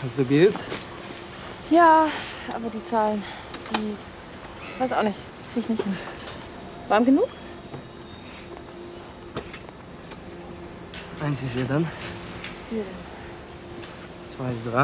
Hast du geübt? Ja, aber die Zahlen, die... Weiß auch nicht. Krieg ich nicht hin. Warm genug? Eins ist ja dann. Hier denn. 2 ist 3.